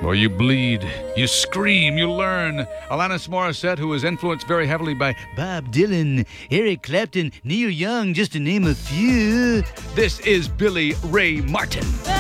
Well, you bleed, you scream, you learn. Alanis Morissette, who was influenced very heavily by Bob Dylan, Eric Clapton, Neil Young, just to name a few. This is Billy Ray Martin.